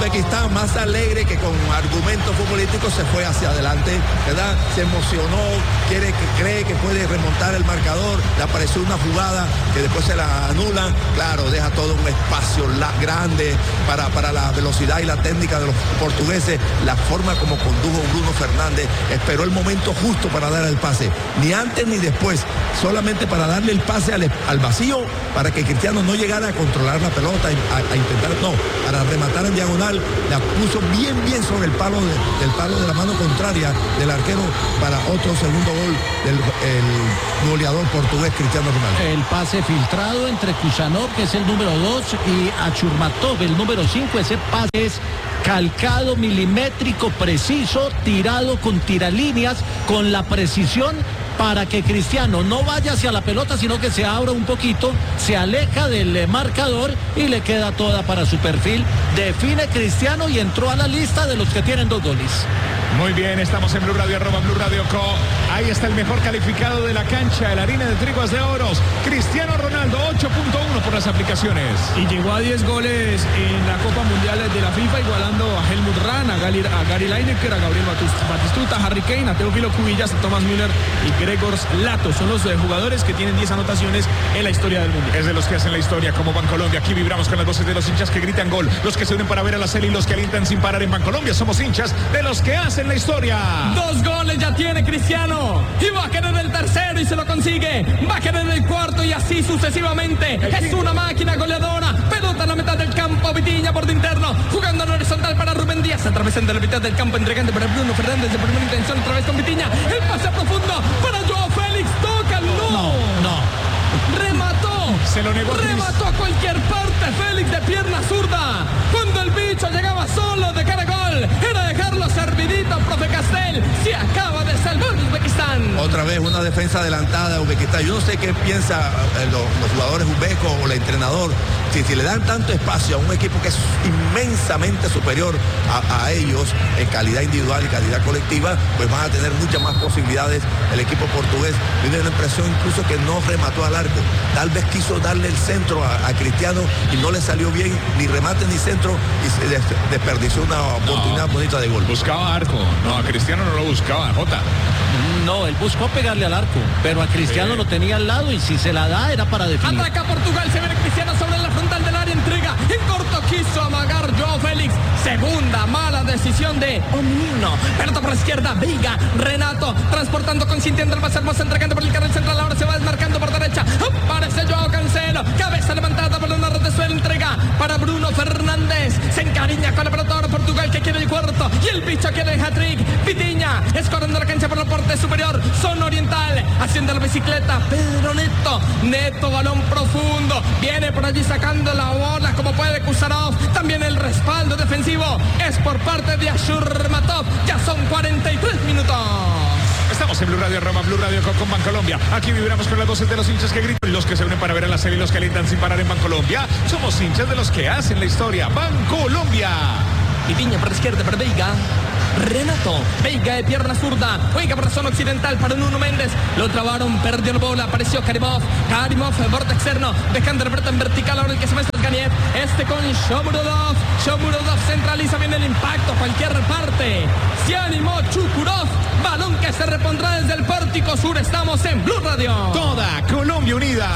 Uzbekistán, más alegre que con argumentos futbolísticos, se fue hacia adelante, ¿verdad? Se emocionó, cree que puede remontar el marcador, le apareció una jugada que después se la anulan, claro, deja todo un espacio grande para la velocidad y la técnica de los portugueses, la forma como condujo Bruno Fernández, esperó el momento justo para dar el pase, ni antes ni después, solamente para darle el pase al vacío, para que Cristiano no llegara a controlar la pelota, a intentar, no, para rematar en diagonal, la puso bien sobre el palo de la mano contraria del arquero para otro segundo gol del goleador portugués Cristiano Ronaldo. El pase filtrado entre Kusanov, que es el número 2, y Achurmatov, el número 5, ese pase es calcado, milimétrico, preciso, tirado con tiralíneas, con la precisión para que Cristiano no vaya hacia la pelota, sino que se abra un poquito, se aleja del marcador y le queda toda para su perfil. Define Cristiano y entró a la lista de los que tienen 2 goles. Muy bien, estamos en Blue Radio, @Blue Radio Co. Ahí está el mejor calificado de la cancha, el harina de trigos de oros, Cristiano Ronaldo, 8.1 por las aplicaciones. Y llegó a 10 goles en la Copa Mundial de la FIFA, igualando a Helmut Rahn, a Gary Lineker, a Gabriel Batistuta, a Harry Kane, a Teófilo Cubillas, a Thomas Müller y Gregor Lato. Son los jugadores que tienen 10 anotaciones en la historia del mundo. Es de los que hacen la historia, como Bancolombia. Aquí vibramos con las voces de los hinchas que gritan gol, los que se unen para ver a la serie y los que alientan sin parar en Bancolombia. Somos hinchas de los que hacen la historia. 2 goles ya tiene Cristiano y va a querer el tercero y se lo consigue, va a querer el cuarto y así sucesivamente. Es una máquina goleadora. Pelota en la mitad del campo, Vitinha por de interno, jugando en horizontal para Rubén Díaz, atravesando la mitad del campo, entregando para Bruno Fernández de primera intención, otra vez con Vitinha, el pase profundo para Joao Félix, toca, no. Remató, se lo negó, remató a cualquier parte Félix de pierna zurda, cuando el bicho llegaba solo de cara a gol, era dejarlo servidito, profe Castel, se acaba de salvar Uzbekistán. Otra vez una defensa adelantada de Uzbekistán. Yo no sé qué piensa los jugadores uzbecos o el entrenador, si le dan tanto espacio a un equipo que es inmensamente superior a ellos en calidad individual y calidad colectiva, pues van a tener muchas más posibilidades el equipo portugués. Tiene la impresión incluso que no remató al arco, tal vez quiso darle el centro a Cristiano y no le salió bien, ni remate ni centro, y se desperdició una oportunidad bonita de gol. Buscaba arco, no, a Cristiano no lo buscaba, Jota. No, él buscó pegarle al arco, pero a Cristiano lo tenía al lado y si se la da era para definir. Ataca Portugal, se viene Cristiano sobre la frontal del área, entrega, en corto quiso amagar Joao Félix, segunda mala decisión de Omnino, pelota por la izquierda, Veiga, Renato, transportando, consintiendo el más hermoso, entregando por el carril central, ahora se va desmarcando por derecha, aparece Joao Cancelo, cabeza levantada por una red de suelo, entrega para Bruno Fernández, se encariña con la pelota ahora Portugal que quiere el cuarto, y el bicho quiere el hat-trick, Vitinha, escorando la cancha por la parte superior, zona oriental, haciendo la bicicleta, Pedro Neto, balón profundo, viene por allí sacando la bola como puede Kusanov, también el respaldo defensivo es por parte de Achurmatov, ya son 43 minutos. Estamos en Blue Radio, @Blue Radio con Bancolombia. Aquí vibramos con las voces de los hinchas que gritan, los que se unen para ver a la serie y los que alientan sin parar en Bancolombia. Somos hinchas de los que hacen la historia. Bancolombia. Vitinha por la izquierda para Veiga. Renato, Veiga de pierna zurda, juega por la zona occidental para Nuno Méndez, lo trabaron, perdió la bola, apareció Karimov, borde externo, dejando la pelota en vertical, ahora el que se muestra es Ganiev, con Shomurodov centraliza bien el impacto, cualquier parte, se animó Chukurov, balón que se repondrá desde el pórtico sur, estamos en Blue Radio. Toda Colombia unida.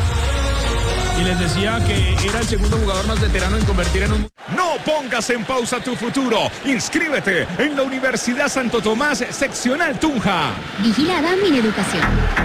Y les decía que era el segundo jugador más veterano en convertir en un... No pongas en pausa tu futuro. Inscríbete en la Universidad Santo Tomás, seccional Tunja. Vigilada Mineducación.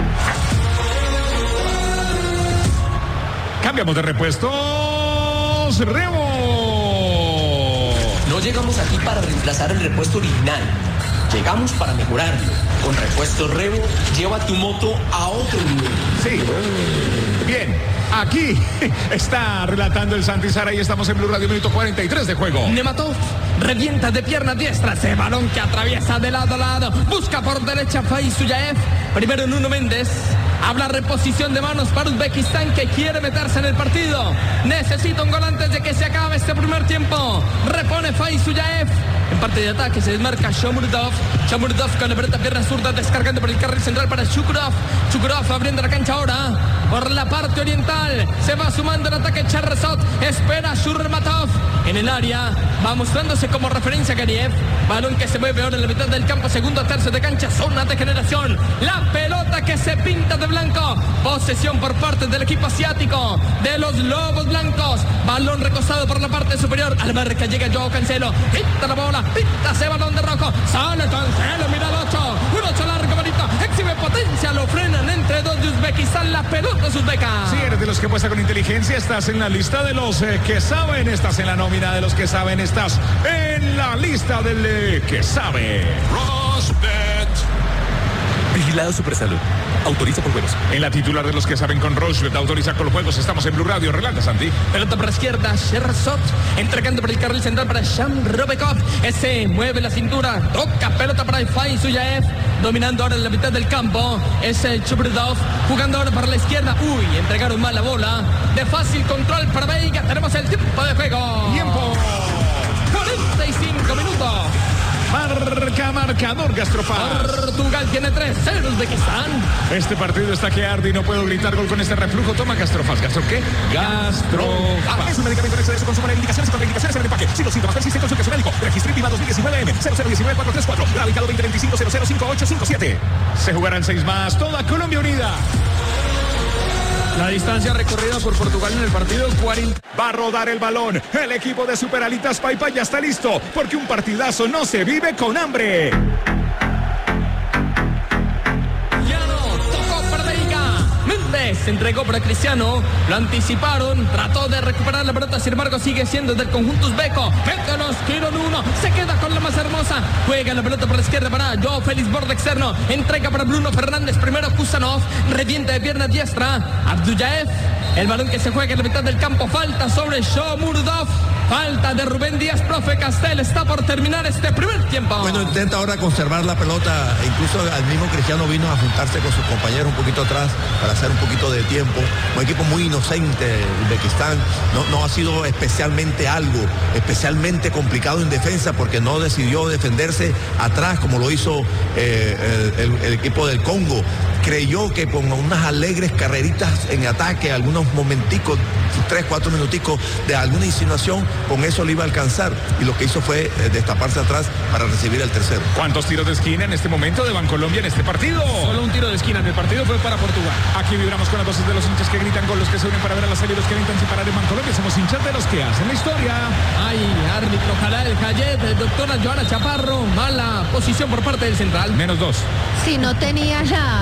Cambiamos de repuestos. Remo. No llegamos aquí para reemplazar el repuesto original. Llegamos para mejorarlo. Con Repuestos Revo, lleva tu moto a otro nivel. Sí. Bien. Aquí está relatando el Santizar. Ahí estamos en Blue Radio, minuto 43 de juego. Nematov revienta de pierna diestra. Ese balón que atraviesa de lado a lado. Busca por derecha Faisuyaev. Primero Nuno Méndez. Habla reposición de manos para Uzbekistán que quiere meterse en el partido. Necesita un gol antes de que se acabe este primer tiempo. Repone Faisuyaev. En parte de ataque se desmarca Shomurodov con la pelota pierna zurda descargando por el carril central para Chukurov abriendo la cancha ahora por la parte oriental. Se va sumando el ataque Charresot. Espera Shurmatov. En en el área, va mostrándose como referencia Gariev. Balón que se mueve ahora en la mitad del campo, segundo a tercio de cancha, zona de generación. La pelota que se pinta de blanco. Posesión por parte del equipo asiático, de los Lobos Blancos. Balón recostado por la parte superior. Al marca llega Joao Cancelo. Pinta la bola, pinta ese balón de rojo. Sale Cancelo, mira el 8. Un 8 largo, bonito. Exhibe potencia, lo frenan entre dos de Uzbekistán. La pelota es uzbeca. Si eres de los que apuesta con inteligencia, estás en la lista de los que saben, estás en la nómina de los que saben, estás en la lista del que sabe. Rosbet. Vigilado Supersalud. Autoriza por juegos. En la titular de los que saben con Rosbet, autoriza con los juegos. Estamos en Blue Radio. Relata, Santi. Pelota por la izquierda, Sherzot, entregando por el carril central para Sham Robekov. Ese mueve la cintura, toca pelota para Ifai Suyaev, dominando ahora en la mitad del campo. Es el Chubridov, jugando ahora para la izquierda. Uy, entregaron mal la bola. De fácil control para Veiga. Tenemos el tiempo de juego. Tiempo. 45 minutos. Marcador Gastropaz. Portugal tiene 3-0 Uzbekistán. Este partido está que arde y no puedo gritar gol con este reflujo. Toma Gastrofaz. ¿Gastro qué? Gastrofaz. Es un medicamento en exceso de consumo de indicaciones y contraindicaciones en el empaque. Si los síntomas persisten, consulte a su médico. Registro INVIMA 2019M 0019-434. Radicado 2025-005857. Se jugarán 6 más. Toda Colombia unida. La distancia recorrida por Portugal en el partido, 40. Va a rodar el balón. El equipo de Superalitas Paipa ya está listo, porque un partidazo no se vive con hambre. Se entregó para Cristiano, lo anticiparon, trató de recuperar la pelota, sin embargo sigue siendo del conjunto uzbeco. Mete los tiros en uno, se queda con la más hermosa, juega la pelota por la izquierda para Joao Félix, borde externo, entrega para Bruno Fernández, primero Kusanov, revienta de pierna diestra, Abdullaev, el balón que se juega en la mitad del campo, falta sobre Shomurdov, falta de Rubén Díaz, profe Castel, está por terminar este primer tiempo. Bueno, intenta ahora conservar la pelota, e incluso al mismo Cristiano vino a juntarse con sus compañeros un poquito atrás para hacer un poquito de tiempo. Un equipo muy inocente, Uzbekistán, no ha sido especialmente complicado en defensa, porque no decidió defenderse atrás como lo hizo el equipo del Congo. Creyó que con unas alegres carreritas en ataque, algunos momenticos, 3-4 minuticos de alguna insinuación, con eso le iba a alcanzar, y lo que hizo fue destaparse atrás para recibir el tercero. ¿Cuántos tiros de esquina en este momento de Bancolombia en este partido? Solo un tiro de esquina en el partido, fue para Portugal. Aquí vibramos con las voces de los hinchas que gritan, con los que se unen para ver a la serie, los que gritan sin parar en Bancolombia. Somos hinchas de los que hacen la historia. Ay, árbitro Jalal Hayet, doctora Joana Chaparro, mala posición por parte del central. -2. Si no tenía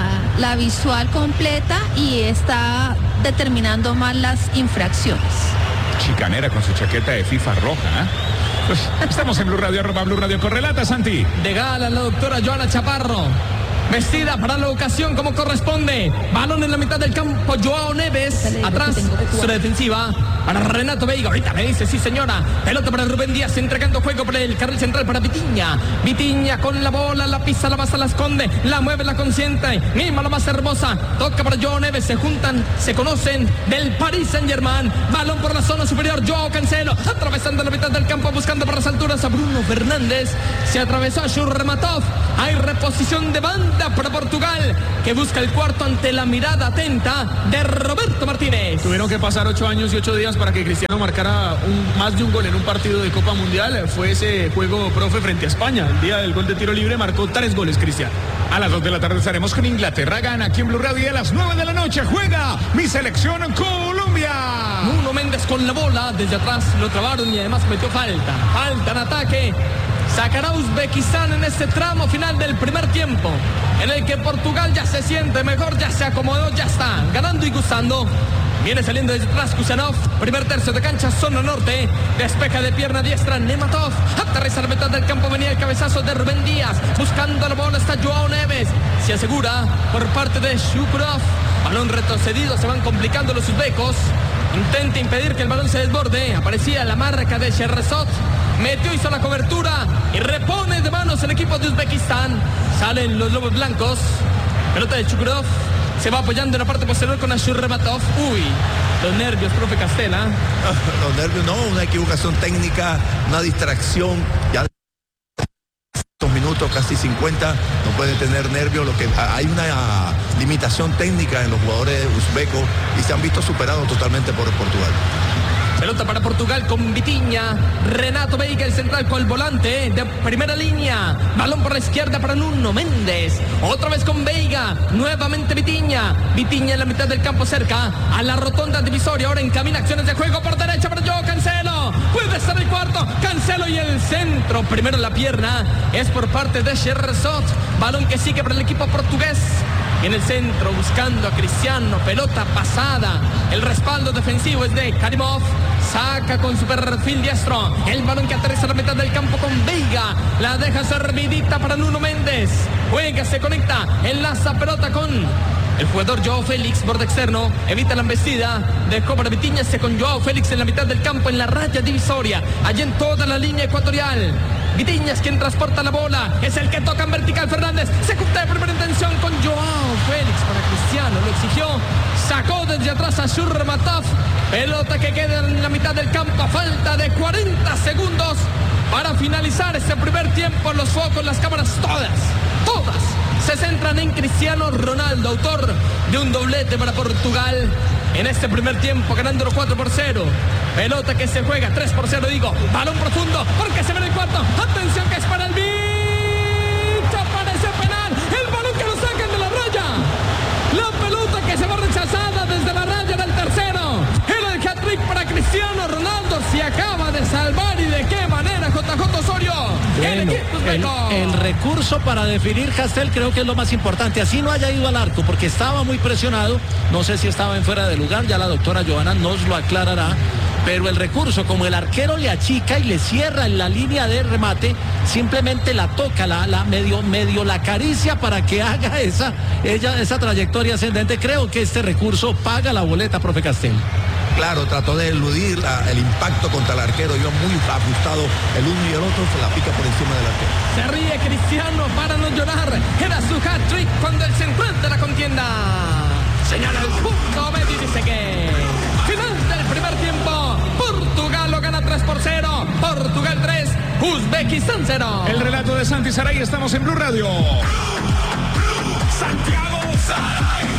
la visual completa y está determinando mal las infracciones. Chicanera con su chaqueta de FIFA roja. Pues estamos en Blue Radio, @Blue Radio. Correlata, Santi. De gala la doctora Joana Chaparro, vestida para la ocasión como corresponde. Balón en la mitad del campo, Joao Neves, atrás, su defensiva para Renato Veiga. Ahorita me dice, sí señora. Pelota para Rubén Díaz, entregando juego por el carril central para Vitinha. Vitinha con la bola, la pisa, la basa, la esconde, la mueve, la consiente. Misma la más hermosa, toca para Joao Neves, se juntan, se conocen del Paris Saint-Germain. Balón por la zona superior, Joao Cancelo, atravesando la mitad del campo, buscando por las alturas a Bruno Fernández. Se atravesó a Shurrematov. Hay reposición de banda para Portugal, que busca el cuarto ante la mirada atenta de Roberto Martínez. Tuvieron que pasar 8 años y 8 días para que Cristiano marcara más de un gol en un partido de Copa Mundial. Fue ese juego, profe, frente a España. El día del gol de tiro libre marcó 3 goles Cristiano. A las 2 de la tarde estaremos con Inglaterra. Gana aquí en Blue Radio, y a las 9 de la noche juega mi selección Colombia. Nuno Méndez con la bola, desde atrás lo trabaron y además metió falta. Falta en ataque. Sacará Uzbekistán en este tramo final del primer tiempo, en el que Portugal ya se siente mejor, ya se acomodó, ya está ganando y gustando. Viene saliendo desde atrás Kusanov, primer tercio de cancha, zona norte, despeja de pierna diestra Nematov, aterriza a la mitad del campo, venía el cabezazo de Rubén Díaz, buscando la bola está Joao Neves, se asegura por parte de Shukurov, balón retrocedido, se van complicando los uzbecos, intenta impedir que el balón se desborde, aparecía la marca de Sherzot, metió, hizo la cobertura y repone de manos el equipo de Uzbekistán, salen los Lobos Blancos, pelota de Shukurov. Se va apoyando en la parte posterior con Ashurrematov. Uy, los nervios, profe Castela. Los nervios, no, una equivocación técnica, una distracción. Ya estos minutos, casi 50, no puede tener nervios. Lo que hay una limitación técnica en los jugadores uzbecos y se han visto superados totalmente por Portugal. Pelota para Portugal con Vitinha. Renato Veiga, el central con el volante de primera línea. Balón por la izquierda para Nuno Méndez. Otra vez con Veiga. Nuevamente Vitinha. Vitinha en la mitad del campo cerca a la rotonda divisoria. Ahora encamina acciones de juego por derecha para Joao Cancelo. Puede ser el cuarto. Cancelo y el centro. Primero la pierna. Es por parte de Sherzot. Balón que sigue para el equipo portugués. En el centro buscando a Cristiano, pelota pasada, el respaldo defensivo es de Karimov, saca con su perfil diestro, el balón que aterriza a la mitad del campo con Veiga, la deja servidita para Nuno Méndez, juega, se conecta, enlaza pelota con el jugador Joao Félix, borde externo, evita la embestida, dejó para Vitinha, con Joao Félix en la mitad del campo, en la raya divisoria, allí en toda la línea ecuatorial. Vitinha es quien transporta la bola, es el que toca en vertical. Fernández se oculta de primera intención con Joao Félix para Cristiano, lo exigió, sacó desde atrás a Shurmatov, pelota que queda en la mitad del campo a falta de 40 segundos para finalizar este primer tiempo. Los focos, las cámaras, todas se centran en Cristiano Ronaldo, autor de un doblete para Portugal en este primer tiempo, ganándolo 4-0. Pelota que se juega 3-0, digo, balón profundo, porque se viene el cuarto. Atención que es para el bicho, parece penal, el balón que lo sacan de la raya. La pelota que se va rechazada desde la raya del tercero. Era el hat-trick para Cristiano Ronaldo, se acaba de salvar, y de qué manera, JJ Osorio. Bueno, el recurso para definir Castel creo que es lo más importante, así no haya ido al arco, porque estaba muy presionado, no sé si estaba en fuera de lugar, ya la doctora Johanna nos lo aclarará, pero el recurso, como el arquero le achica y le cierra en la línea de remate, simplemente la toca, medio la acaricia para que haga esa trayectoria ascendente. Creo que este recurso paga la boleta, profe Castel. Claro, trató de eludir el impacto contra el arquero, iba muy ajustado el uno y el otro, se la pica por encima del arquero. Se ríe Cristiano para no llorar, era su hat-trick cuando él se encuentra en la contienda. Señala el punto medio y dice que final del primer tiempo, Portugal lo gana 3-0, Portugal 3, Uzbekistán 0. El relato de Santi Saray, estamos en Blue Radio. Santiago Saray.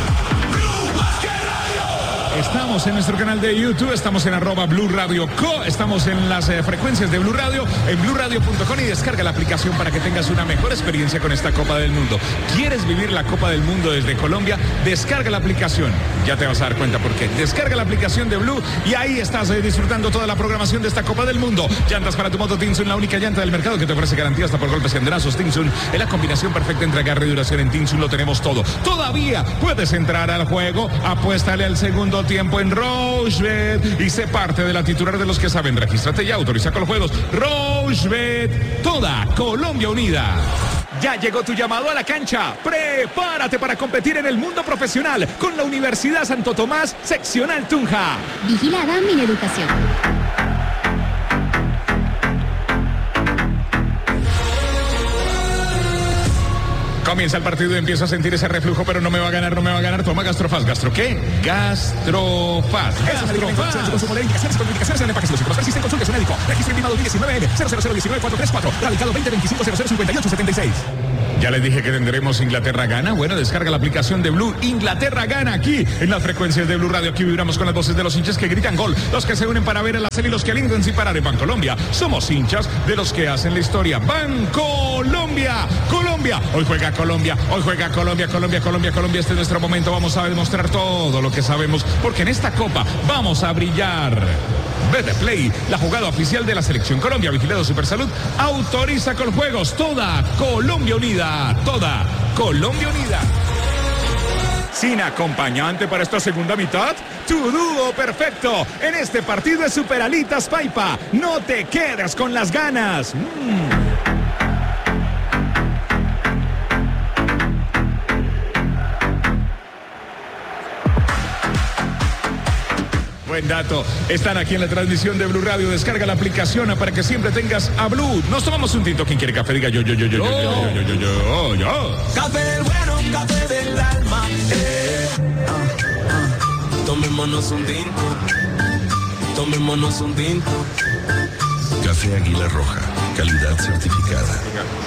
Estamos en nuestro canal de YouTube, estamos en @Blue Radio Co, estamos en las frecuencias de Blue Radio, en BlueRadio.com, y descarga la aplicación para que tengas una mejor experiencia con esta Copa del Mundo. ¿Quieres vivir la Copa del Mundo desde Colombia? Descarga la aplicación, ya te vas a dar cuenta por qué. Descarga la aplicación de Blue y ahí estás disfrutando toda la programación de esta Copa del Mundo. Llantas para tu moto Tinsun, la única llanta del mercado que te ofrece garantía hasta por golpes y andrazos. Tinsun es la combinación perfecta entre agarre y duración. En Tinsun lo tenemos todo. Todavía puedes entrar al juego, apuéstale al segundo tiempo en Rochebet y sé parte de la titular de los que saben. Regístrate ya, autoriza con los juegos. Rochebet, toda Colombia unida. Ya llegó tu llamado a la cancha. Prepárate para competir en el mundo profesional con la Universidad Santo Tomás, seccional Tunja. Vigilada Mineducación. Comienza el partido y empiezo a sentir ese reflujo, pero no me va a ganar. Toma Gastrofaz. ¿Gastro qué? Gastrofaz. Consumo de indicaciones y contraindicaciones en el empaque. Si los síntomas persisten, consulte a su médico. Registro en 2019 00019 radicado 2025 0058 76. Ya les dije que tendremos Inglaterra gana. Bueno, descarga la aplicación de Blue. Inglaterra gana aquí en las frecuencias de Blue Radio. Aquí vibramos con las voces de los hinchas que gritan gol, los que se unen para ver a la serie y los que alientan sin parar. En Bancolombia somos hinchas de los que hacen la historia. Bancolombia, Colombia. Hoy juega Colombia. Colombia. Este es nuestro momento. Vamos a demostrar todo lo que sabemos, porque en esta Copa vamos a brillar. Betplay, la jugada oficial de la Selección Colombia. Vigilado Supersalud, autoriza con juegos. Toda Colombia unida. Sin acompañante para esta segunda mitad, tu dúo perfecto en este partido es Superalitas Paipa. No te quedes con las ganas. Buen dato. Están aquí en la transmisión de Blue Radio. Descarga la aplicación para que siempre tengas a Blue. Nos tomamos un tinto. ¿Quién quiere café? Diga yo. Café bueno, café del alma. Tomémonos un tinto. Café Águila Roja, calidad certificada.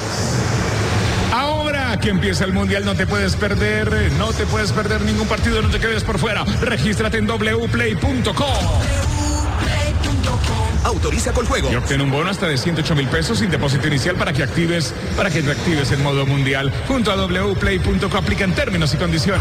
Ahora que empieza el Mundial, no te puedes perder ningún partido, no te quedes por fuera. Regístrate en wplay.com. Autoriza Coljuegos. Y obtén un bono hasta de 108.000 pesos sin depósito inicial para que te actives en modo mundial. Junto a wplay.co aplican términos y condiciones.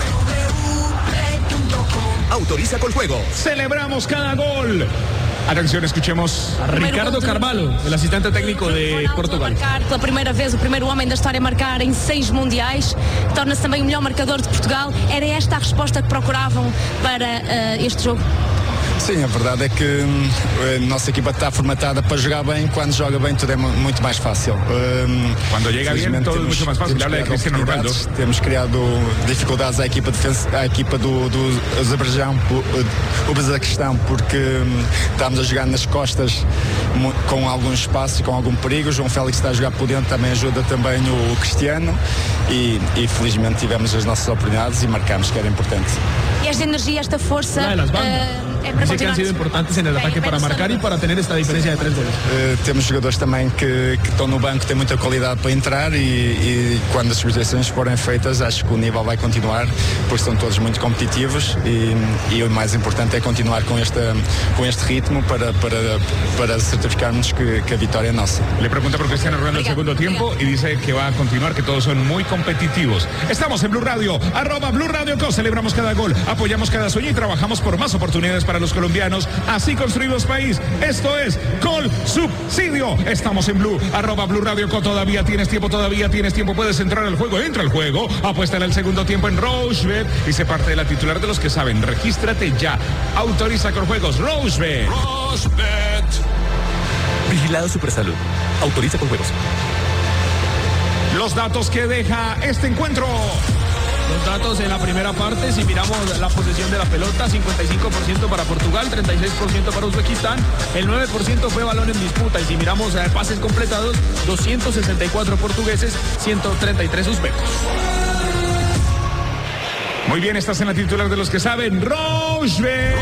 Autoriza Coljuegos. Celebramos cada gol. Atención, escuchemos a Ricardo Carvalho, el asistente técnico de Portugal. Marcar pela primeira vez, o primeiro homem da história a marcar em 6 mundiais, torna-se também o melhor marcador de Portugal. Era esta a resposta que procuravam para este jogo? Sim, a verdade é que a nossa equipa está formatada para jogar bem. Quando joga bem, tudo é muito mais fácil. Quando chega bem, tudo é muito mais fácil. Habla de Cristiano Ronaldo. Temos criado dificuldades à equipa do Uzbequistão, porque estamos a jogar nas costas com algum espaço e com algum perigo. O João Félix está a jogar por dentro, também ajuda também o Cristiano e felizmente tivemos as nossas oportunidades e marcamos, que era importante. E esta energia, esta força Dice que han sido importantes en el ataque para marcar y para tener esta diferencia de 3 goles. Temos jogadores também que estão no banco, têm muita qualidade para entrar e quando as substituições forem feitas, acho que o nível vai continuar, porque são todos muito competitivos e o mais importante é continuar com este ritmo para certificarmos que a vitória é nossa. Le pregunta por Cristiano Ronaldo el segundo tiempo y dice que va a continuar, que todos son muy competitivos. Estamos en Blue Radio, @BlueRadioCo. Celebramos cada gol, apoyamos cada sueño y trabajamos por más oportunidades para los colombianos. Así construimos país. Esto es Col Subsidio. Estamos en Blue, @BlueRadioCo. Todavía tienes tiempo. Puedes entrar al juego. Entra al juego. Apuesta en el segundo tiempo en Rochebet y sé parte de la titular de los que saben. Regístrate ya. Autoriza Coljuegos. Rochebet. Vigilado Supersalud. Autoriza Coljuegos. Los datos que deja este encuentro. Los datos en la primera parte, si miramos la posesión de la pelota, 55% para Portugal, 36% para Uzbekistán, el 9% fue balón en disputa, y si miramos pases completados, 264 portugueses, 133 uzbecos. Muy bien, estás en la titular de los que saben, Rochebet.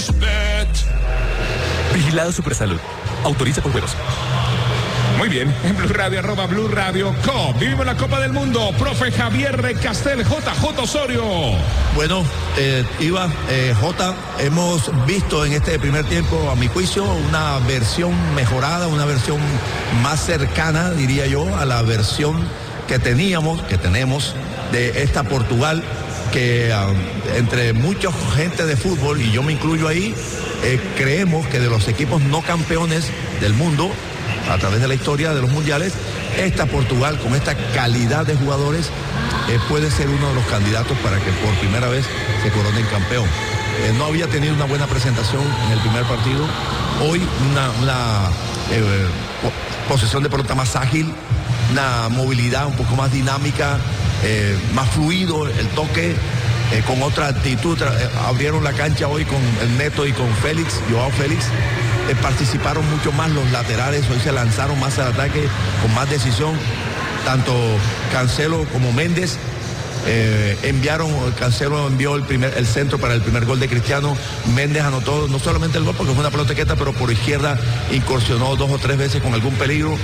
Vigilado Supersalud. Autoriza Coljuegos. Muy bien, en Blue Radio, @BlueRadioCo. Vivimos la Copa del Mundo. Profe Javier Recastel, JJ Osorio. Bueno, Jota, hemos visto en este primer tiempo, a mi juicio, una versión mejorada, una versión más cercana, diría yo, a la versión que tenemos de esta Portugal, que entre mucha gente de fútbol, y yo me incluyo ahí, creemos que de los equipos no campeones del mundo, a través de la historia de los mundiales, esta Portugal, con esta calidad de jugadores, puede ser uno de los candidatos para que por primera vez se coronen campeón. No había tenido una buena presentación en el primer partido. Hoy una posesión de pelota más ágil, una movilidad un poco más dinámica, más fluido el toque, con otra actitud. Abrieron la cancha hoy con el Neto y con Félix, Joao Félix. Participaron mucho más los laterales, hoy se lanzaron más al ataque con más decisión, tanto Cancelo como Méndez. Cancelo envió el centro para el primer gol de Cristiano. Méndez anotó no solamente el gol porque fue una pelota quieta, pero por izquierda incursionó 2 o 3 veces con algún peligro.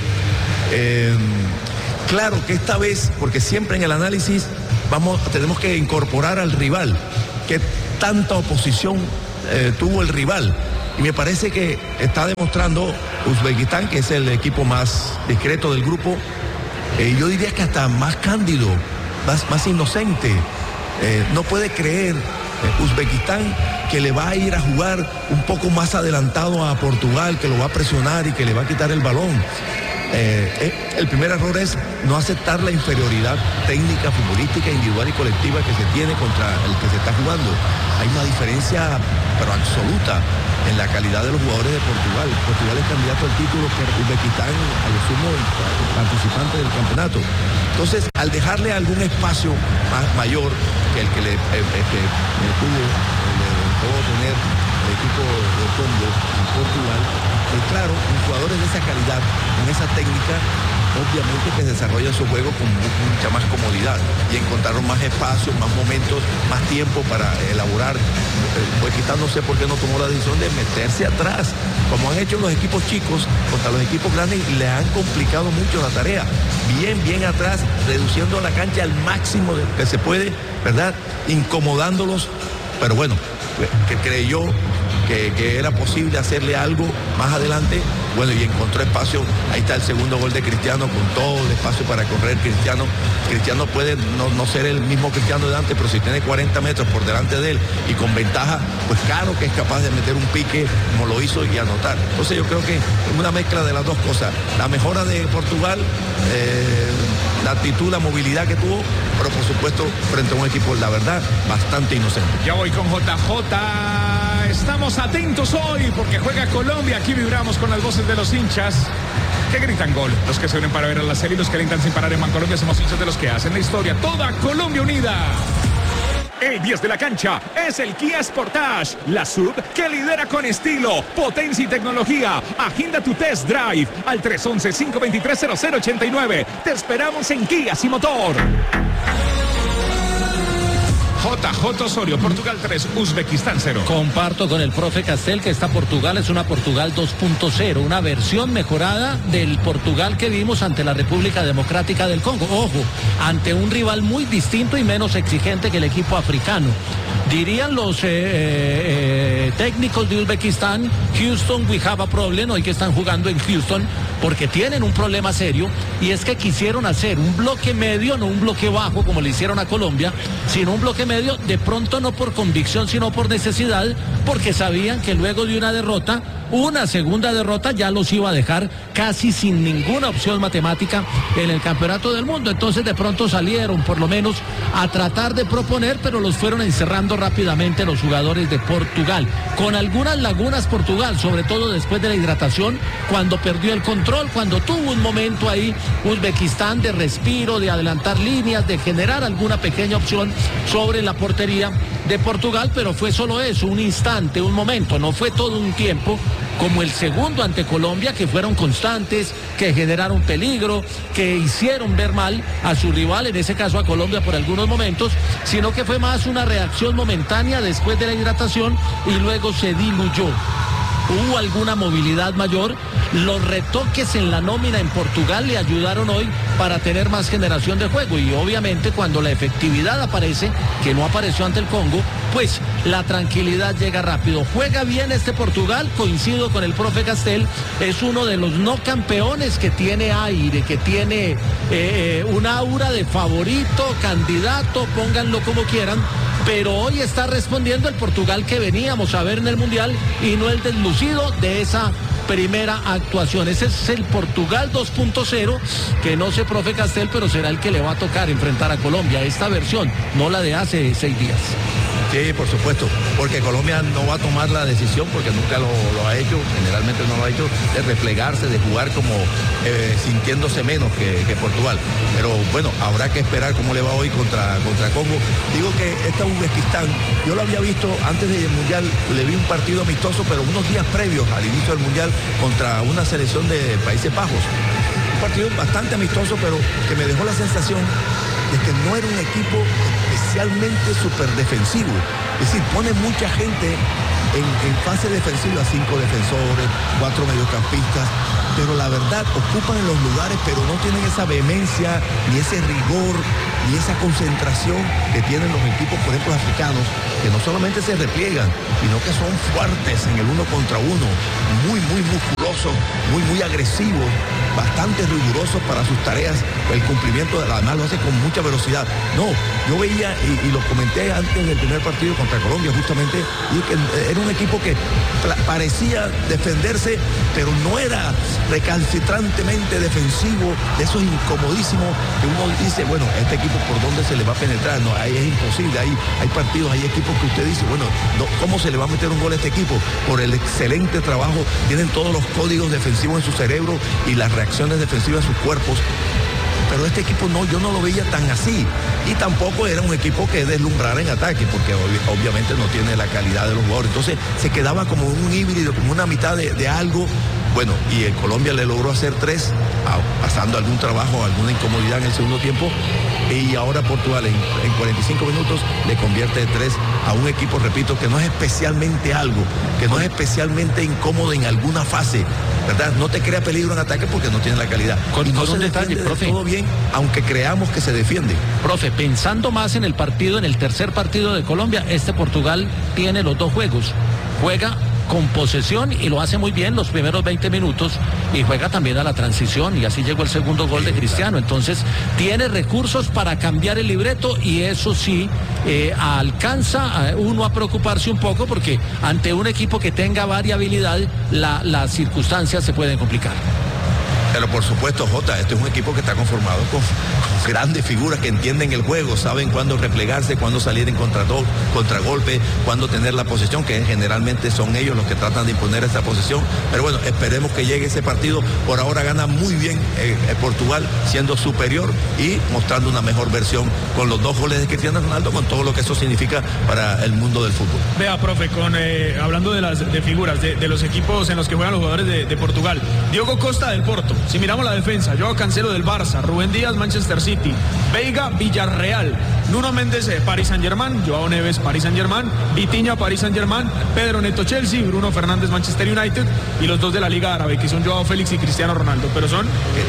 Claro que esta vez, porque siempre en el análisis tenemos que incorporar al rival, que tanta oposición tuvo el rival. Y me parece que está demostrando Uzbekistán, que es el equipo más discreto del grupo, yo diría que hasta más cándido, más inocente. No puede creer Uzbekistán que le va a ir a jugar un poco más adelantado a Portugal, que lo va a presionar y que le va a quitar el balón. El primer error es no aceptar la inferioridad técnica, futbolística, individual y colectiva que se tiene contra el que se está jugando. Hay una diferencia, pero absoluta, en la calidad de los jugadores de Portugal. Portugal es candidato al título, pero Uzbekistán a lo sumo participante del campeonato. Entonces, al dejarle algún espacio mayor que el que le pudo tener el equipo de Congo en Portugal, claro, jugadores de esa calidad, con esa técnica, obviamente que desarrollan su juego con mucha más comodidad y encontraron más espacios, más momentos, más tiempo para elaborar. Uzbekistán no sé por qué no tomó la decisión de meterse atrás, como han hecho los equipos chicos contra los equipos grandes, y le han complicado mucho la tarea. Bien atrás, reduciendo la cancha al máximo que se puede, ¿verdad? Incomodándolos, pero bueno, que creyó que era posible hacerle algo más adelante. Bueno, y encontró espacio. Ahí está el segundo gol de Cristiano, con todo el espacio para correr. Cristiano puede no ser el mismo Cristiano de antes, pero si tiene 40 metros por delante de él y con ventaja, pues claro que es capaz de meter un pique como lo hizo y anotar. Entonces yo creo que es una mezcla de las dos cosas. La mejora de Portugal, la actitud, la movilidad que tuvo, pero por supuesto frente a un equipo, la verdad, bastante inocente. Ya voy con JJ. Estamos atentos hoy porque juega Colombia. Aquí vibramos con las voces de los hinchas que gritan gol. Los que se unen para ver a la serie y los que gritan sin parar en Bancolombia. Somos hinchas de los que hacen la historia. Toda Colombia unida. El 10 de la cancha es el Kia Sportage, la sub que lidera con estilo, potencia y tecnología. Agenda tu test drive al 311-523-0089. Te esperamos en Kia y Motor. JJ Osorio, Portugal 3, Uzbekistán 0. Comparto con el profe Castel que esta Portugal es una Portugal 2.0, una versión mejorada del Portugal que vimos ante la República Democrática del Congo. Ojo, ante un rival muy distinto y menos exigente que el equipo africano. Dirían los técnicos de Uzbekistán, Houston, we have a problem, hoy que están jugando en Houston, porque tienen un problema serio, y es que quisieron hacer un bloque medio, no un bloque bajo como le hicieron a Colombia, sino un bloque medio, de pronto no por convicción, sino por necesidad, porque sabían que luego de una derrota, una segunda derrota ya los iba a dejar casi sin ninguna opción matemática en el campeonato del mundo. Entonces de pronto salieron por lo menos a tratar de proponer, pero los fueron encerrando rápidamente los jugadores de Portugal, con algunas lagunas Portugal, sobre todo después de la hidratación, cuando perdió el control, cuando tuvo un momento ahí Uzbekistán de respiro, de adelantar líneas, de generar alguna pequeña opción sobre la portería de Portugal, pero fue solo eso, un instante, un momento, no fue todo un tiempo como el segundo ante Colombia, que fueron constantes, que generaron peligro, que hicieron ver mal a su rival, en ese caso a Colombia por algunos momentos, sino que fue más una reacción momentánea después de la hidratación y luego se diluyó. Hubo alguna movilidad mayor, los retoques en la nómina en Portugal le ayudaron hoy para tener más generación de juego, y obviamente cuando la efectividad aparece, que no apareció ante el Congo, pues la tranquilidad llega rápido. Juega bien este Portugal, coincido con el profe Castel, es uno de los no campeones que tiene aire, que tiene un aura de favorito, candidato, pónganlo como quieran, pero hoy está respondiendo el Portugal que veníamos a ver en el Mundial y no el deslucido de esa primera actuación. Ese es el Portugal 2.0, que no sé, profe Castel, pero será el que le va a tocar enfrentar a Colombia, esta versión, no la de hace 6 días. Sí, por supuesto, porque Colombia no va a tomar la decisión, porque nunca lo ha hecho, generalmente no lo ha hecho, de replegarse, de jugar como sintiéndose menos que Portugal. Pero bueno, habrá que esperar cómo le va hoy contra Congo. Digo que esta Uzbekistán, yo lo había visto antes del Mundial, le vi un partido amistoso, pero unos días previos al inicio del Mundial, contra una selección de Países Bajos. Un partido bastante amistoso, pero que me dejó la sensación de que no era un equipo especialmente súper defensivo. Es decir, pone mucha gente en fase defensiva, 5 defensores, 4 mediocampistas, pero la verdad ocupan en los lugares, pero no tienen esa vehemencia, ni ese rigor, ni esa concentración que tienen los equipos, por ejemplo, africanos, que no solamente se repliegan, sino que son fuertes en el 1 contra 1, muy musculosos, muy agresivos, bastante rigurosos para sus tareas, el cumplimiento, además lo hace con mucha velocidad. No, yo veía, y lo comenté antes del primer partido contra Colombia justamente, y que era un equipo que parecía defenderse, pero no era recalcitrantemente defensivo, de esos incomodísimos que uno dice, bueno, este equipo por dónde se le va a penetrar, no, ahí es imposible, hay partidos, hay equipos que usted dice, bueno, no, ¿cómo se le va a meter un gol a este equipo? Por el excelente trabajo, tienen todos los códigos defensivos en su cerebro y las reacciones defensivas en sus cuerpos. Pero este equipo no, yo no lo veía tan así, y tampoco era un equipo que deslumbrara en ataque, porque obviamente no tiene la calidad de los jugadores, entonces se quedaba como un híbrido, como una mitad de algo. Bueno, y en Colombia le logró hacer 3, pasando algún trabajo, alguna incomodidad en el segundo tiempo, y ahora Portugal en 45 minutos le convierte de 3 a un equipo, repito, que no es especialmente algo, que no es especialmente incómodo en alguna fase, ¿verdad? No te crea peligro en ataque porque no tiene la calidad. Con un detalle, profe, todo bien, aunque creamos que se defiende. Profe, pensando más en el partido, en el tercer partido de Colombia, este Portugal tiene los 2 juegos. Juega con posesión y lo hace muy bien los primeros 20 minutos y juega también a la transición y así llegó el segundo gol de Cristiano. Entonces tiene recursos para cambiar el libreto y eso sí alcanza uno a preocuparse un poco porque ante un equipo que tenga variabilidad las circunstancias se pueden complicar. Pero por supuesto, Jota, este es un equipo que está conformado con grandes figuras que entienden el juego, saben cuándo replegarse, cuándo salir en contragolpe, cuándo tener la posesión, que generalmente son ellos los que tratan de imponer esa posesión. Pero bueno, esperemos que llegue ese partido. Por ahora gana muy bien Portugal, siendo superior y mostrando una mejor versión con los 2 goles de Cristiano Ronaldo, con todo lo que eso significa para el mundo del fútbol. Vea, profe, hablando de figuras, de los equipos en los que juegan los jugadores de Portugal. Diogo Costa del Porto. Si miramos la defensa, Joao Cancelo del Barça, Rubén Díaz, Manchester City, Veiga, Villarreal, Nuno Méndez, Paris Saint-Germain, Joao Neves, Paris Saint-Germain, Vitinha, Paris Saint-Germain, Pedro Neto, Chelsea, Bruno Fernández, Manchester United, y los 2 de la Liga Árabe, que son Joao Félix y Cristiano Ronaldo, pero están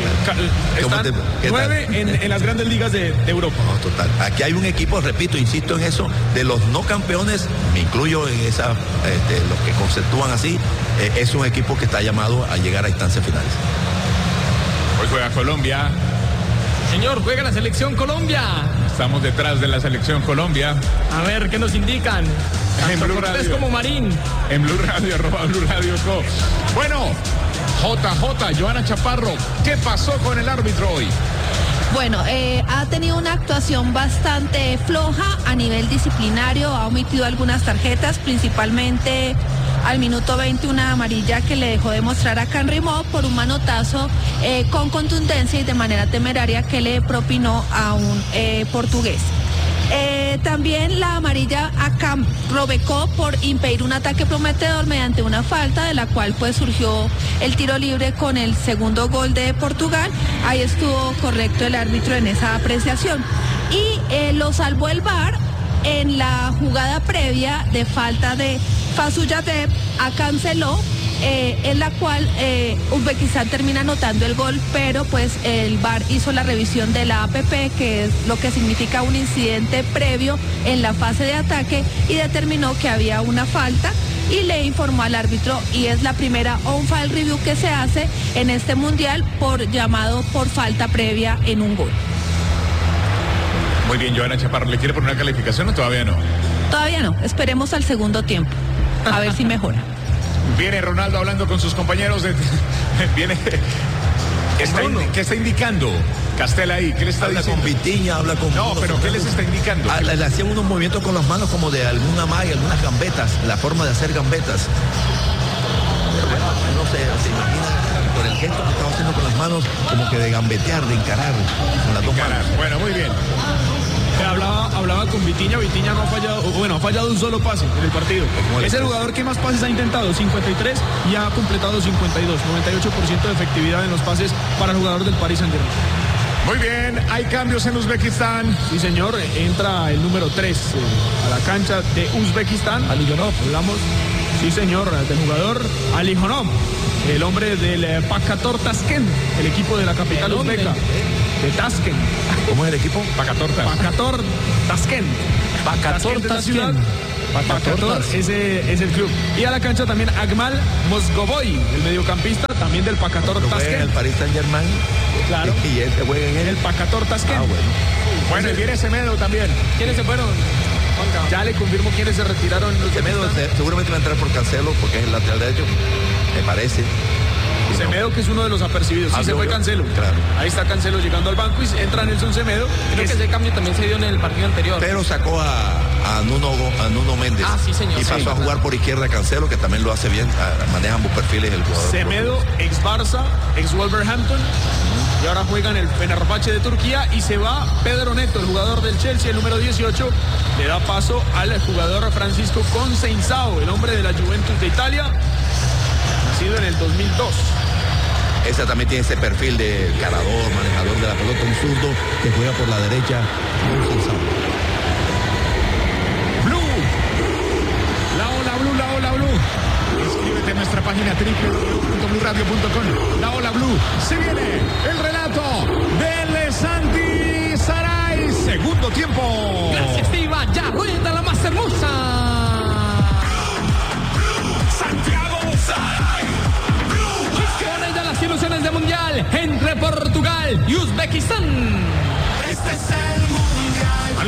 9 en las grandes ligas de Europa. No, total. Aquí hay un equipo, repito, insisto en eso, de los no campeones, me incluyo en esa, los que conceptúan así, es un equipo que está llamado a llegar a instancias finales. Hoy juega Colombia. Señor, juega la selección Colombia. Estamos detrás de la selección Colombia. A ver, ¿qué nos indican? En Tanto Blue Cortés Radio. como Marín. En Blue Radio, @Blue Radio Co. Bueno, JJ, Joana Chaparro, ¿qué pasó con el árbitro hoy? Bueno, ha tenido una actuación bastante floja a nivel disciplinario, ha omitido algunas tarjetas, principalmente al minuto 20 una amarilla que le dejó de mostrar a Canrimó por un manotazo con contundencia y de manera temeraria que le propinó a un portugués. También la amarilla a Camp Robecó por impedir un ataque prometedor mediante una falta, de la cual pues surgió el tiro libre con el segundo gol de Portugal. Ahí estuvo correcto el árbitro en esa apreciación. Y lo salvó el VAR en la jugada previa de falta de Fasuyadev a Canceló, en la cual Uzbekistán termina anotando el gol, pero pues el VAR hizo la revisión de la APP, que es lo que significa un incidente previo en la fase de ataque, y determinó que había una falta y le informó al árbitro, y es la primera on-field review que se hace en este mundial llamado por falta previa en un gol. Muy bien, Joana Chaparro, ¿le quiere poner una calificación o todavía no? Todavía no, esperemos al segundo tiempo, a ver si mejora. Viene Ronaldo hablando con sus compañeros viene. ¿Qué está indicando Castel ahí? ¿Qué le está diciendo? Habla con Vitinha, habla con... No, pero ¿qué les está indicando? Le hacían unos movimientos con las manos como de alguna magia, algunas gambetas, la forma de hacer gambetas. Pero bueno, no sé, se imagina por el gesto que estaba haciendo con las manos, como que de gambetear, de encarar con las dos manos. Bueno, muy bien. Hablaba con Vitinha no ha fallado, ha fallado un solo pase en el partido. Es el jugador que más pases ha intentado, 53, y ha completado 52, 98% de efectividad en los pases para el jugador del Paris Saint-Germain. Muy bien, hay cambios en Uzbekistán. Sí, señor, entra el número 3 a la cancha de Uzbekistán. Alijonov. Hablamos, sí señor, del jugador Alijonov, el hombre del Pakator Tashkent, el equipo de la capital uzbeka. De Tashkent. ¿Cómo es el equipo? Pakator Tashkent. Pakator Tashkent. Pakator, ese es el club. Y a la cancha también Akmal Mozgovoy, el mediocampista también del Pakator Tashkent. El Paris Saint-Germain. Claro. Y él se juega en el Pakator Tashkent. Bueno, y viene Semedo también. ¿Quiénes se fueron? Ya le confirmo quiénes se retiraron. Semedo seguramente va a entrar por Cancelo porque es el lateral derecho, me parece. Semedo, que es uno de los apercibidos. Sí, se fue Cancelo. Claro. Ahí está Cancelo llegando al banco y entra Nelson Semedo. Creo que ese cambio también se dio en el partido anterior. Pero sacó a Nuno Méndez. Ah, sí, señor. Y pasó a jugar por izquierda Cancelo, que también lo hace bien. Maneja ambos perfiles el jugador. Semedo, ex Barça, ex Wolverhampton. Y ahora juega en el Fenerbahce de Turquía. Y se va Pedro Neto, el jugador del Chelsea, el número 18. Le da paso al jugador Francisco Conceição, el hombre de la Juventus de Italia, nacido en el 2002. Esa también tiene ese perfil de ganador, manejador de la pelota, un zurdo que juega por la derecha. Blue. La Ola Blue. Inscríbete en nuestra página www.bluradio.com. La Ola Blue. Se viene el relato del Santi Saray. Segundo tiempo. Gracias, Diva. Ya rueda la más hermosa. Santiago.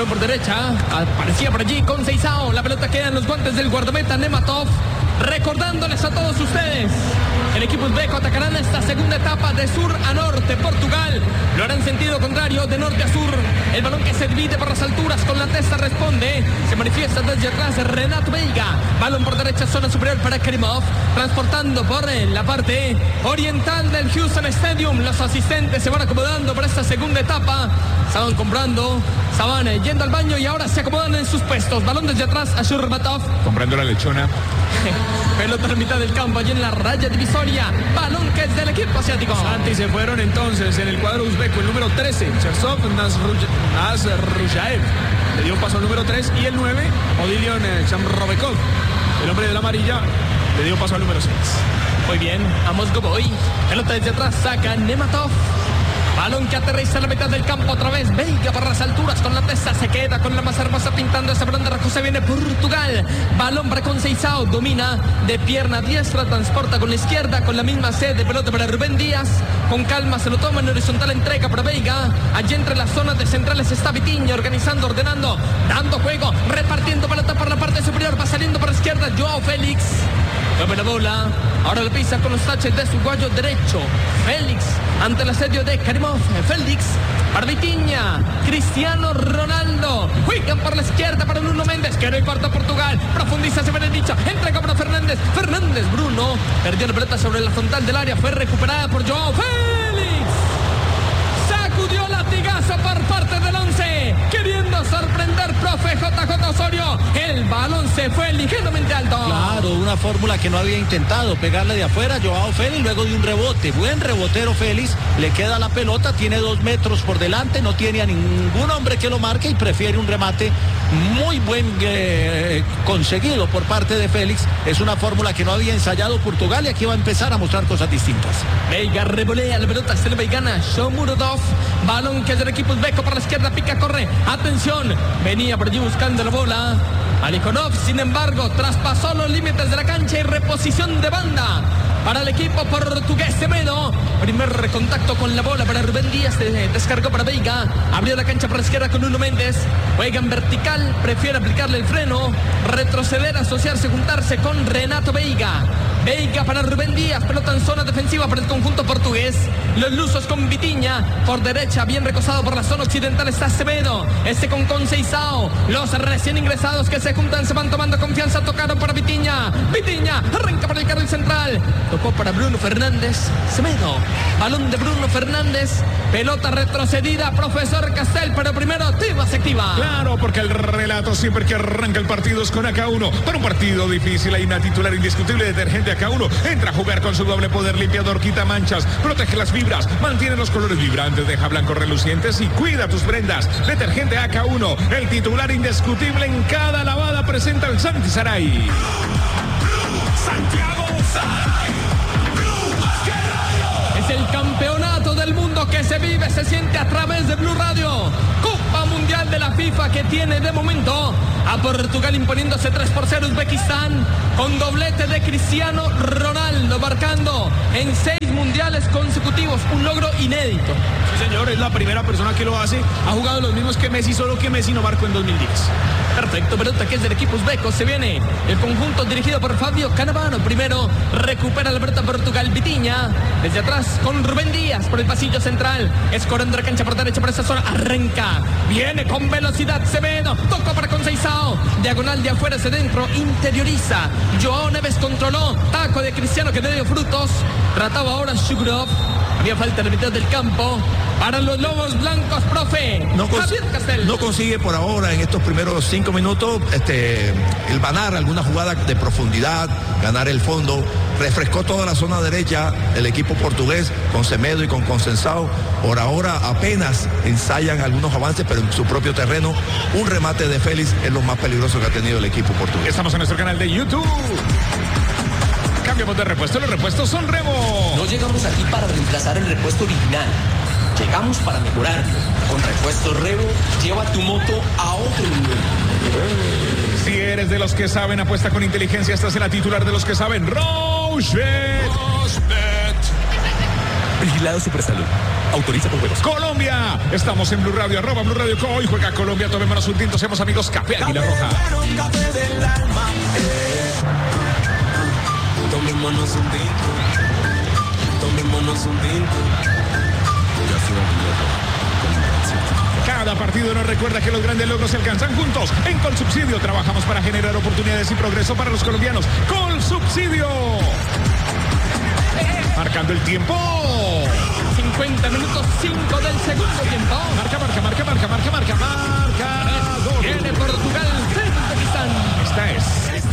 balón por derecha, aparecía por allí con Seisao, la pelota queda en los guantes del guardameta Nematov. Recordándoles a todos ustedes, el equipo uzbeco atacará en esta segunda etapa de sur a norte. Portugal lo hará en sentido contrario, de norte a sur. El balón que se divide por las alturas con la testa responde. Se manifiesta desde atrás Renato Veiga. Balón por derecha, zona superior para Karimov. Transportando por la parte oriental del Houston Stadium. Los asistentes se van acomodando para esta segunda etapa. Estaban comprando, estaban yendo al baño y ahora se acomodan en sus puestos. Balón desde atrás a Shurmatov. Comprando la lechona. Pelota a la mitad del campo, allí en la raya divisoria. Balón que es del equipo asiático. Santi, se fueron entonces en el cuadro uzbeco el número 13, Chersov Nazrujaev. Le dio un paso al número 3 y el 9, Odilion Chamrobekov. El hombre de la amarilla le dio paso al número 6. Muy bien, Amos Goboy. Pelota desde atrás, saca Nematov. Balón que aterriza a la mitad del campo otra vez. Veiga para las alturas con la testa. Se queda con la más hermosa pintando ese balón de Rajo. Se viene Portugal. Balón para Conceição. Domina de pierna diestra. Transporta con la izquierda. Con la misma sed de pelota para Rubén Díaz. Con calma se lo toma en horizontal. Entrega para Veiga. Allí entre las zonas de centrales está Vitinha. Organizando, ordenando. Dando juego. Repartiendo pelota por la parte superior. Va saliendo por la izquierda Joao Félix. Tome la bola. Ahora lo pisa con los taches de su guayo derecho. Félix ante el asedio de Karimov. Félix para Vitinha. Cristiano Ronaldo. Juegan por la izquierda para Bruno Méndez. Que no importa Portugal. Profundiza, se ve el dicho. Entrega para Fernández. Fernández, Bruno. Perdió la pelota sobre la frontal del área. Fue recuperada por Joao Félix. Sacudió latigazo por parte del 11. Queriendo sorprender, profe JJ Osorio. El balón se fue ligeramente alto. Claro, una fórmula que no había intentado, pegarle de afuera, Joao Félix, luego de un rebote. Buen rebotero Félix, le queda la pelota, tiene 2 metros por delante, no tiene a ningún hombre que lo marque y prefiere un remate muy buen conseguido por parte de Félix. Es una fórmula que no había ensayado Portugal y aquí va a empezar a mostrar cosas distintas. Veiga revolea la pelota, se le va y gana Shomurodov. Balón que es del equipo uzbeco para la izquierda, pica, corre. Atención, venía por allí buscando la bola. Alikhonov, sin embargo, traspasó los límites de la cancha y reposición de banda para el equipo portugués. Semedo, primer contacto con la bola para Rubén Díaz, descargó para Veiga, abrió la cancha por la izquierda con Nuno Méndez, juega en vertical, prefiere aplicarle el freno, retroceder, asociarse, juntarse con Renato Veiga. Veiga para Rubén Díaz, pelota en zona defensiva para el conjunto portugués. Los lusos con Vitinha, por derecha, bien recosado por la zona occidental está Semedo, con Conceição. Los recién ingresados que se juntan se van tomando confianza, tocaron para Vitinha. Vitinha arranca para el carril central, tocó para Bruno Fernández. Semedo, balón de Bruno Fernández, pelota retrocedida, profesor Castel, pero primero Tiva se activa. Claro, porque el relato siempre que arranca el partido es con AK1. Para un partido difícil hay una titular indiscutible, detergente AK1. Entra a jugar con su doble poder limpiador, quita manchas, protege las fibras, mantiene los colores vibrantes, deja blancos relucientes y cuida tus prendas. Detergente AK1, el titular indiscutible en cada lavada, presenta el Santi Saray. Santiago Saray. Es el campeonato del mundo que se vive, se siente a través de Blue Radio. Copa Mundial de la FIFA que tiene de momento a Portugal imponiéndose 3-0 Uzbekistán con doblete de Cristiano Ronaldo, marcando en 6 mundiales consecutivos, un logro inédito. Sí, señor, es la primera persona que lo hace. Ha jugado los mismos que Messi, solo que Messi no marcó en 2010. Perfecto, pelota que es del equipo uzbeco. Se viene el conjunto dirigido por Fabio Canavaro. Primero recupera la pelota Portugal. Vitinha desde atrás con Rubén Díaz por el pasillo central, escorando la cancha por derecha por esa zona. Arranca, viene con velocidad Semedo, tocó para Conceição, diagonal de afuera hacia dentro, interioriza. Joao Neves controló, taco de Cristiano que dio frutos. Trataba ahora Shugurov. Había falta en la mitad del campo para los Lobos Blancos, profe. Javier Castel. No consigue por ahora en estos primeros 5 minutos el ganar alguna jugada de profundidad, ganar el fondo. Refrescó toda la zona derecha el equipo portugués con Semedo y con Conceição. Por ahora apenas ensayan algunos avances, pero en su propio terreno. Un remate de Félix es lo más peligroso que ha tenido el equipo portugués. Estamos en nuestro canal de YouTube. Cambiamos de repuesto, los repuestos son Remo. No llegamos aquí para reemplazar el repuesto original. Llegamos para mejorarlo. Con repuestos Revo, lleva tu moto a otro nivel. Si eres de los que saben, apuesta con inteligencia, estás en la titular de los que saben. Rochebet. Vigilado Supersalud. Autoriza con juegos. Colombia, estamos en Blue Radio, @Blue Radio Co. Hoy juega Colombia, tomémonos un tinto, seamos amigos. Café Águila Roja. Café del alma. Tomémonos un tinto. Tomémonos un tinto. Café Águila Roja. Cada partido nos recuerda que los grandes logros se alcanzan juntos. En Colsubsidio trabajamos para generar oportunidades y progreso para los colombianos. Colsubsidio. Marcando el tiempo. 50 minutos 5 del segundo tiempo. Marca. Viene Portugal, Uzbekistán. Esta es.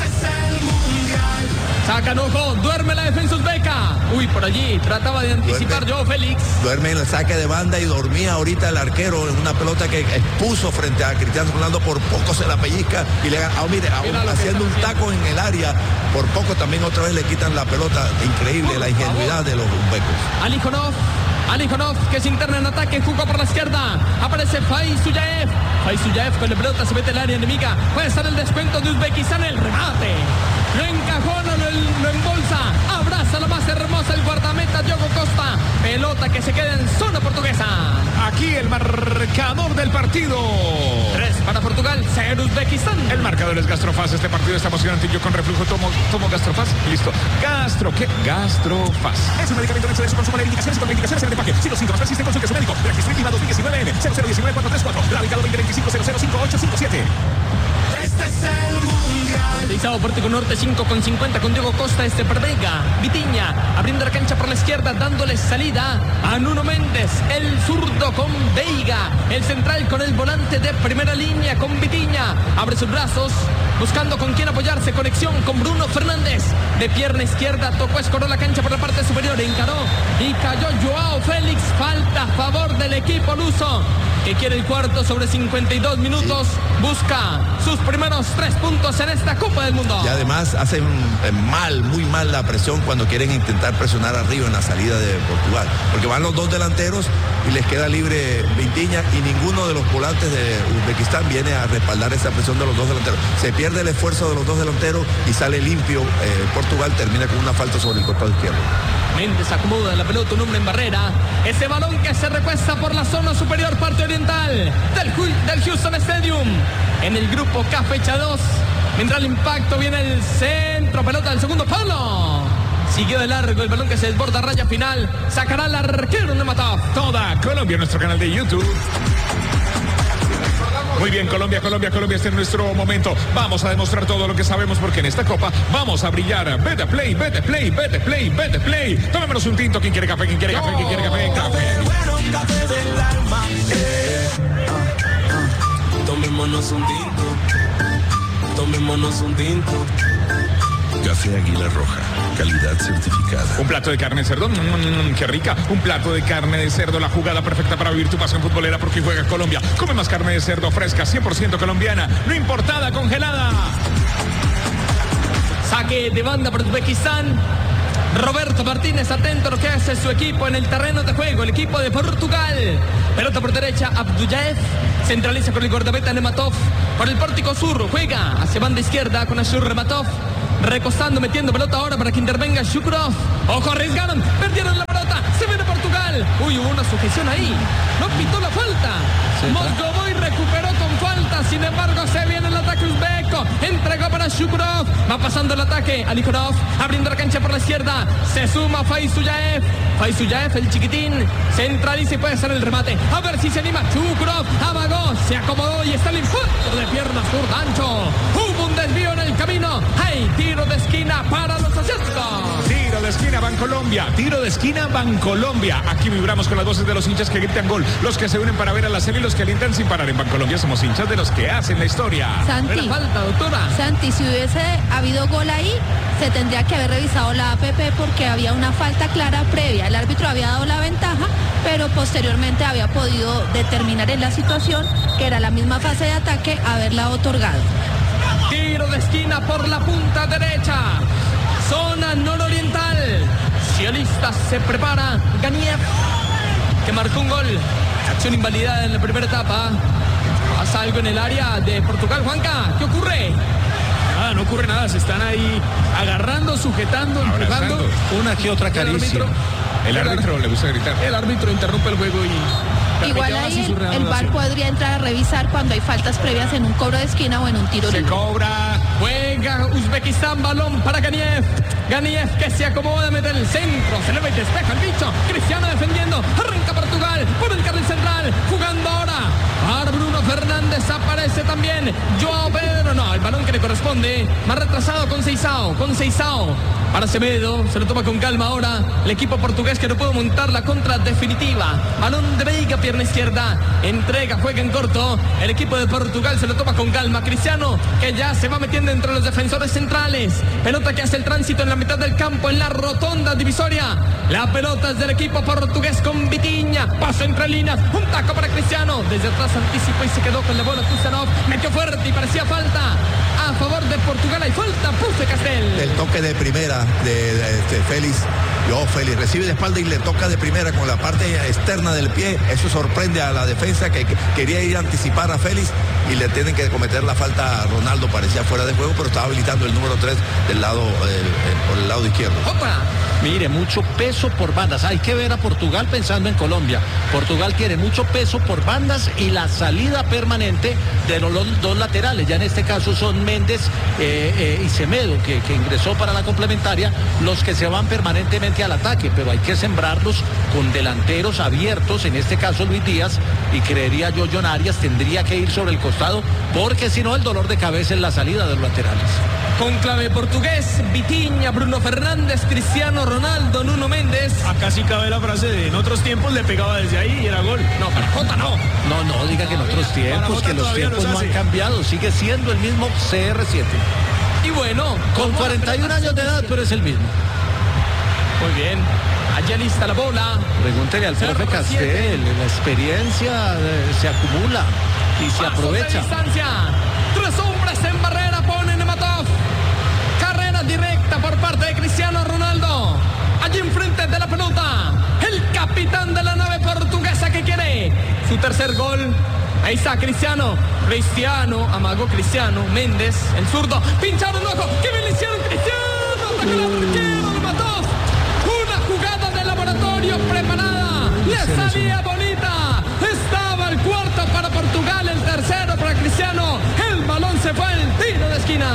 Sacan ojo, duerme la defensa uzbeca. Uy, por allí trataba de anticipar Joao Félix. Duerme en el saque de banda y dormía ahorita el arquero en una pelota que expuso frente a Cristiano Ronaldo. Por poco se la pellizca y le haciendo un taco en el área. Por poco también otra vez le quitan la pelota. Increíble la ingenuidad de los uzbecos. Alijonov que se interna en ataque, jugó por la izquierda. Aparece Faizullaev. Faizullaev con la pelota se mete al área enemiga. Puede estar el descuento de Uzbekistán, el remate. Lo encajó, lo embolsa. Abraza lo más hermosa el guardameta Diogo Costa. Pelota que se queda en zona portuguesa. Aquí el marcador del partido. 3 para Portugal, 0 Uzbekistán. El marcador es Gastrofaz. Este partido está emocionante. Yo con reflujo tomo Gastrofaz. Listo. Gastrofaz. Es un medicamento hecho de su consumo. Indicaciones y contraindicaciones en el empaque. Si los síntomas persisten, consulte a su médico. Registro INVIMA 2019 0019-434. Radicado 2025-005857. Este es el mundial. Utilizado Pórtico Norte 5,50 con Diego Costa, Vega, Vitiña, abriendo la cancha por la izquierda, dándole salida a Nuno Méndez, el zurdo con Veiga, el central con el volante de primera línea con Vitiña, abre sus brazos, buscando con quién apoyarse, conexión con Bruno Fernández, de pierna izquierda, tocó, escoró la cancha por la parte superior, encaró y cayó Joao Félix, falta a favor del equipo luso, que quiere el cuarto sobre 52 minutos, busca sus primeros 3 puntos en esta Copa del Mundo. Y además hacen muy mal la presión cuando quieren intentar presionar arriba en la salida de Portugal, porque van los dos delanteros y les queda libre Vitiña y ninguno de los volantes de Uzbekistán viene a respaldar esa presión de los dos delanteros. Se pierde el esfuerzo de los dos delanteros y sale limpio. Portugal termina con una falta sobre el costado izquierdo. Méndez acomoda la pelota, un hombre en barrera. Ese balón que se recuesta por la zona superior parte oriental del Houston Stadium. En el grupo K, fecha 2. Mientras el impacto viene el centro, pelota del segundo palo. Siguió de largo el balón que se desborda, raya final. Sacará el arquero Nematov. Toda Colombia, nuestro canal de YouTube. Muy bien, Colombia, este es nuestro momento. Vamos a demostrar todo lo que sabemos porque en esta copa vamos a brillar. Vete play. Tomémonos un tinto. ¿Quién quiere café? Café bueno, café del alma. Tomémonos un tinto. Tomémonos un tinto. Café Águila Roja, calidad certificada. Un plato de carne de cerdo, qué rica. Un plato de carne de cerdo, la jugada perfecta para vivir tu pasión futbolera porque juega Colombia. Come más carne de cerdo fresca, 100% colombiana, no importada, congelada. Saque de banda para Uzbekistán. Roberto Martínez atento a lo que hace su equipo en el terreno de juego, el equipo de Portugal. Pelota por derecha, Abdullaev centraliza con el guardameta Nematov. Por el pórtico sur, juega hacia banda izquierda con Ashur Nematov. Recostando, metiendo pelota ahora para que intervenga Shukurov. Ojo, arriesgaron, perdieron la pelota, se viene Portugal. Uy, hubo una sujeción ahí, no pitó la falta. Moscovoy recuperó con falta, sin embargo se viene el ataque uzbeco. Entregó para Shukurov, va pasando el ataque Alijonov, abriendo la cancha por la izquierda. Se suma Faizullaev, el chiquitín, centraliza y puede hacer el remate. A ver si se anima Shukurov, amagó, se acomodó y está el impacto de piernas zurda ancho. Hubo un desvío en el camino. ¡Hey! Tiro de esquina para los asiáticos. Tiro de esquina, Bancolombia. Tiro de esquina, Bancolombia. Aquí vibramos con las voces de los hinchas que gritan gol, los que se unen para ver a la serie y los que alientan sin parar. En Bancolombia somos hinchas de los que hacen la historia. Santi, falta, doctora. Santi, si hubiese habido gol ahí, se tendría que haber revisado la APP porque había una falta clara previa. El árbitro había dado la ventaja, pero posteriormente había podido determinar en la situación, que era la misma fase de ataque, haberla otorgado. Tiro de esquina por la punta derecha. Zona nororiental. Sionistas se prepara. Ganiev, que marcó un gol. Acción invalidada en la primera etapa. Pasa algo en el área de Portugal. Juanca, ¿qué ocurre? Nada, no ocurre nada. Se están ahí agarrando, sujetando, empujando. Una que otra caricia. El árbitro le gusta gritar. El árbitro interrumpe el juego y... Igual ahí el VAR podría entrar a revisar cuando hay faltas previas en un cobro de esquina o en un tiro libre. Se cobra. Juega Uzbekistán, balón para Ganiev. Ganiev que se acomoda a meter el centro. Se le ve y despeja el bicho. Cristiano defendiendo. Arranca Portugal por el carril central. Jugando ahora. Ahora Bruno Fernández aparece también. Joao Pedro. No, el balón que le corresponde. Más retrasado con Seisao. Para Semedo. Se lo toma con calma ahora. El equipo portugués que no pudo montar la contra definitiva. Balón de Veiga, pierna izquierda. Entrega, juega en corto. El equipo de Portugal se lo toma con calma. Cristiano que ya se va metiendo entre los defensores centrales. Pelota que hace el tránsito en la mitad del campo, en la rotonda divisoria. La pelota es del equipo portugués con Vitinha. Paso entre líneas. Un taco para Cristiano. Desde atrás anticipó y se quedó con la bola. Kusanov metió fuerte y parecía falta. A favor de Portugal hay falta. Puse Castel. El toque de primera de Félix. Félix recibe de espalda y le toca de primera con la parte externa del pie. Eso sorprende a la defensa que quería ir a anticipar a Félix y le tienen que cometer la falta a Ronaldo. Parecía fuera de juego, pero estaba habilitando el número 3 del lado por el lado izquierdo. ¡Opa! Mire, mucho peso por bandas. Hay que ver a Portugal pensando en Colombia. Portugal quiere mucho peso por bandas y la salida permanente de los dos laterales. Ya en este caso son Méndez y Semedo, que ingresó para la complementaria, los que se van permanentemente al ataque. Pero hay que sembrarlos con delanteros abiertos. En este caso Luis Díaz, y creería yo John Arias tendría que ir sobre el costado, porque si no el dolor de cabeza es la salida de los laterales. Con clave portugués, Vitinha, Bruno Fernández, Cristiano Ronaldo, Nuno Méndez. Acá sí cabe la frase de en otros tiempos le pegaba desde ahí y era gol. No, para Jota no. No, diga que en otros tiempos, que los tiempos no han cambiado, sigue siendo el mismo CR7. Y bueno, con 41 años de edad, pero es el mismo. Muy bien. Allá lista la bola. Pregúntele al profe Castel, la experiencia se acumula y se aprovecha. Tres hombres en barrera, pone Nematov. Carrera directa por parte de Cristiano Ronaldo. Allí enfrente de la pelota, el capitán de la nave portuguesa que quiere su tercer gol. Ahí está Cristiano, amagó Cristiano, Méndez, el zurdo, pincharon ojo, ¿qué bien le hicieron Cristiano? Ataca el arquero, Nematov. Una jugada de laboratorio preparada, le salía bonita, estaba el cuarto para Portugal, el tercero para Cristiano, el balón se fue al tiro de esquina.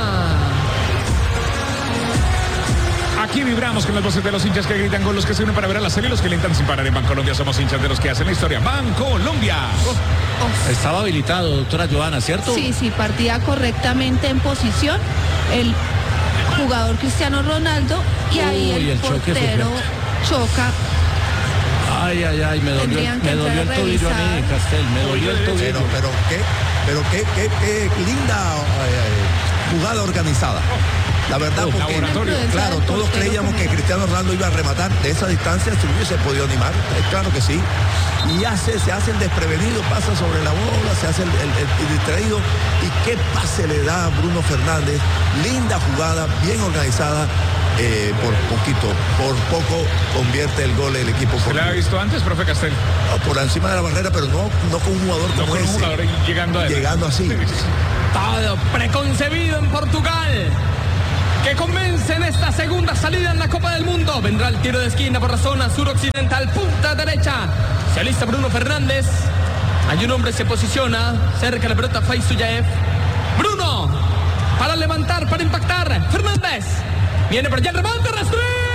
Aquí vibramos con las voces de los hinchas que gritan, con los que se unen para ver a la serie, los que alentan sin parar en Bancolombia. Somos hinchas de los que hacen la historia. Bancolombia. Estaba habilitado, doctora Joana, ¿cierto? Sí, partía correctamente en posición el jugador Cristiano Ronaldo y ahí el portero choca. Ay, me dolió el tobillo a mí, Castel, me dolió el tobillo. Pero qué linda jugada organizada. La verdad, porque claro, todos creíamos que Cristiano Ronaldo iba a rematar de esa distancia, si hubiese podido animar, claro que sí. Y se hace el desprevenido, pasa sobre la bola, se hace el distraído. Y qué pase le da a Bruno Fernández. Linda jugada, bien organizada. Por poco convierte el gol el equipo. ¿Se le ha visto antes, profe Castel? Por encima de la barrera, pero no con un jugador como ese. Jugador llegando así. Todo preconcebido en Portugal, que convence en esta segunda salida en la Copa del Mundo. Vendrá el tiro de esquina por la zona suroccidental, punta derecha. Se alista Bruno Fernández. Hay un hombre, se posiciona cerca de la pelota, Faizullaev. Bruno, para levantar, para impactar. Fernández viene por allá, remate, rastreo.